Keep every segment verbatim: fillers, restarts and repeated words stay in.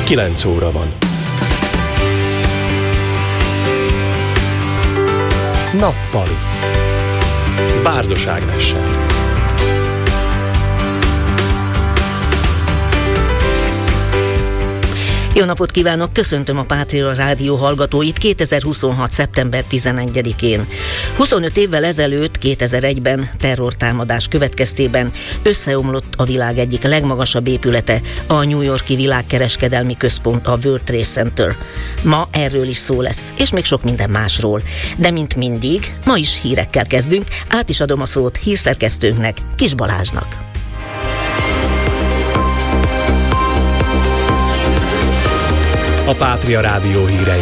kilenc óra van. Nappali. Bárdos Ágnessel. Jó napot kívánok, köszöntöm a Pátria Rádió hallgatóit kétezer-huszonhat. szeptember tizenegyedikén. huszonöt évvel ezelőtt, kétezer-egyben terrortámadás következtében összeomlott a világ egyik legmagasabb épülete, a New York-i világkereskedelmi központ, a World Trade Center. Ma erről is szó lesz, és még sok minden másról. De mint mindig, ma is hírekkel kezdünk, át is adom a szót hírszerkesztőnknek, Kis Balázsnak. A Pátria Rádió hírei.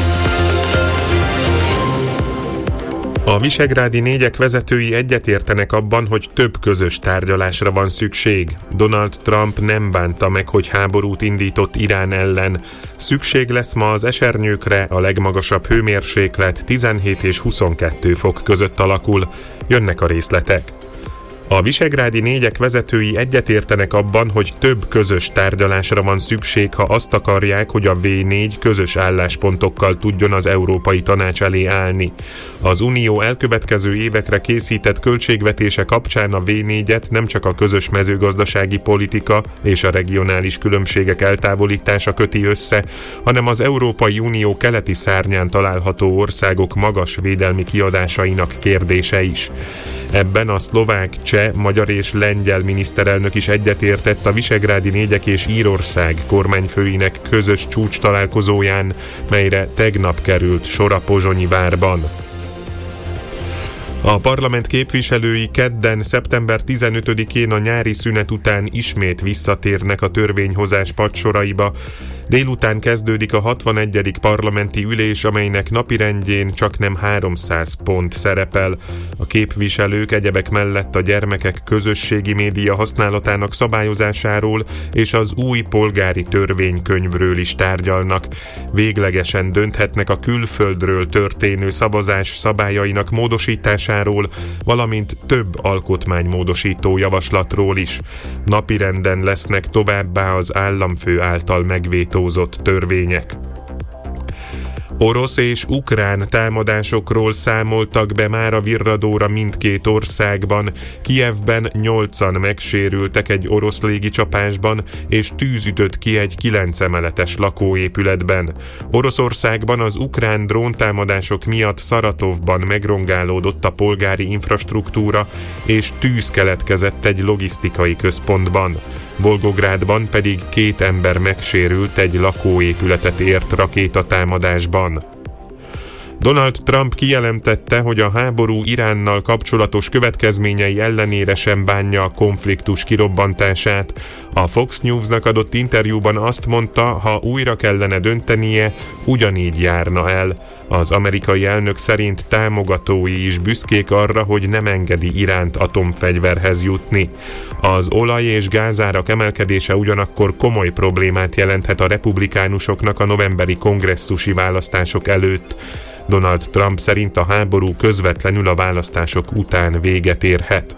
A visegrádi négyek vezetői egyetértenek abban, hogy több közös tárgyalásra van szükség. Donald Trump nem bánta meg, hogy háborút indított Irán ellen. Szükség lesz ma az esernyőkre, a legmagasabb hőmérséklet tizenhét és huszonkettő fok között alakul. Jönnek a részletek. A visegrádi négyek vezetői egyetértenek abban, hogy több közös tárgyalásra van szükség, ha azt akarják, hogy a vé négy közös álláspontokkal tudjon az Európai Tanács elé állni. Az Unió elkövetkező évekre készített költségvetése kapcsán a vé négyet nem csak a közös mezőgazdasági politika és a regionális különbségek eltávolítása köti össze, hanem az Európai Unió keleti szárnyán található országok magas védelmi kiadásainak kérdése is. Ebben a szlovák, cseh, magyar és lengyel miniszterelnök is egyetértett a visegrádi négyek és Írország kormányfőinek közös csúcs találkozóján, melyre tegnap került sor a pozsonyi várban. A parlament képviselői kedden, szeptember tizenötödikén a nyári szünet után ismét visszatérnek a törvényhozás padsoraiba. Délután kezdődik a hatvanegyedik parlamenti ülés, amelynek napirendjén csaknem háromszáz pont szerepel. A képviselők egyebek mellett a gyermekek közösségi média használatának szabályozásáról és az új polgári törvénykönyvről is tárgyalnak. Véglegesen dönthetnek a külföldről történő szavazás szabályainak módosításáról, valamint több alkotmánymódosító javaslatról is. Napirenden lesznek továbbá az államfő által megvétózott törvények. Orosz és ukrán támadásokról számoltak be már a virradóra mindkét országban. Kijevben nyolcan megsérültek egy orosz légicsapásban, és tűz ütött ki egy kilenc emeletes lakóépületben. Oroszországban az ukrán dróntámadások miatt Szaratovban megrongálódott a polgári infrastruktúra, és tűz keletkezett egy logisztikai központban. Volgográdban pedig két ember megsérült egy lakóépületet ért rakétatámadásban. Donald Trump kijelentette, hogy a háború Iránnal kapcsolatos következményei ellenére sem bánja a konfliktus kirobbantását. A Fox News-nak adott interjúban azt mondta, ha újra kellene döntenie, ugyanígy járna el. Az amerikai elnök szerint támogatói is büszkék arra, hogy nem engedi Iránt atomfegyverhez jutni. Az olaj- és gázárak emelkedése ugyanakkor komoly problémát jelenthet a republikánusoknak a novemberi kongresszusi választások előtt. Donald Trump szerint a háború közvetlenül a választások után véget érhet.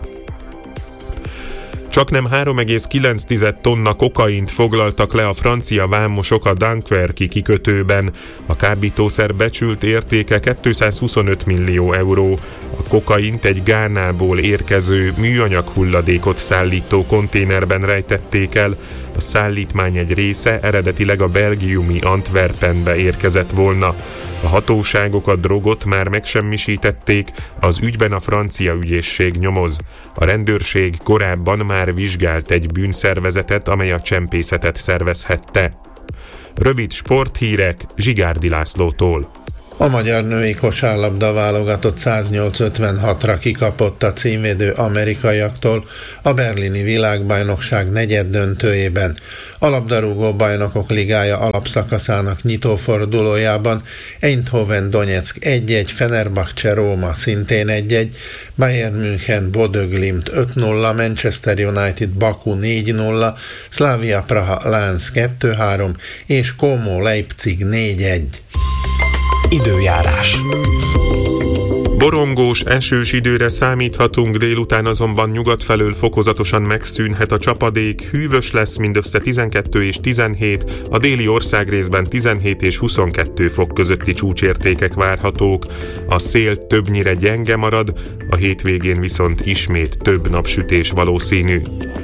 Csaknem három egész kilenc tonna kokaint foglaltak le a francia vámosok a Dunkerque kikötőben. A kábítószer becsült értéke kétszázhuszonöt millió euró. A kokaint egy Gánából érkező műanyag hulladékot szállító konténerben rejtették el. A szállítmány egy része eredetileg a belgiumi Antwerpenbe érkezett volna. A hatóságok a drogot már megsemmisítették, az ügyben a francia ügyészség nyomoz. A rendőrség korábban már vizsgált egy bűnszervezetet, amely a csempészetet szervezhette. Rövid sporthírek Zsigárdi Lászlótól. A magyar női kosárlabda válogatott száznyolc ötvenhatra kikapott a címvédő amerikaiaktól a berlini világbajnokság negyeddöntőjében. A labdarúgó bajnokok ligája alapszakaszának nyitófordulójában Eindhoven Donetsk egy egy, Fenerbahce Róma szintén egy egy, Bayern München Bodø Glimt öt nulla, Manchester United Baku négy nulla, Slavia Praha Lens kettő három és Como Leipzig négy egy. Időjárás. Borongós, esős időre számíthatunk, délután azonban nyugat felől fokozatosan megszűnhet a csapadék, hűvös lesz mindössze tizenkettő és tizenhét, a déli országrészben tizenhét és huszonkettő fok közötti csúcsértékek várhatók. A szél többnyire gyenge marad, a hétvégén viszont ismét több napsütés valószínű.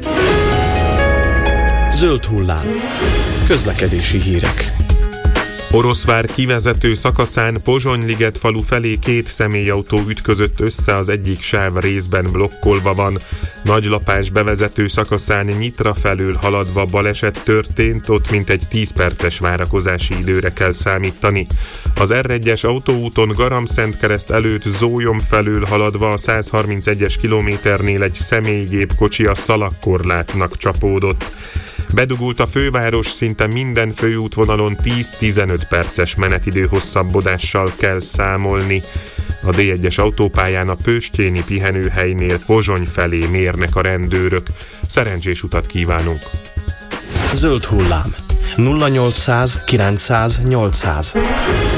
Zöld hullám. Közlekedési hírek. Oroszvár kivezető szakaszán Pozsony-liget falu felé két személyautó ütközött össze, az egyik sáv részben blokkolva van. Nagylapás bevezető szakaszán Nyitra felől haladva baleset történt, ott mintegy tíz perces várakozási időre kell számítani. Az er egyes autóúton Garamszentkereszt előtt Zólyom felől haladva a száz harmincegyes kilométernél egy személygép kocsi a szalagkorlátnak csapódott. Bedugult a főváros, szinte minden főútvonalon tíz-tizenöt perces menetidő hosszabbodással kell számolni. A dé egyes autópályán a Pőstyéni pihenőhelynél Pozsony felé mérnek a rendőrök. Szerencsés utat kívánunk! Zöld hullám. nulla nyolcszáz kilencszáz nyolcszáz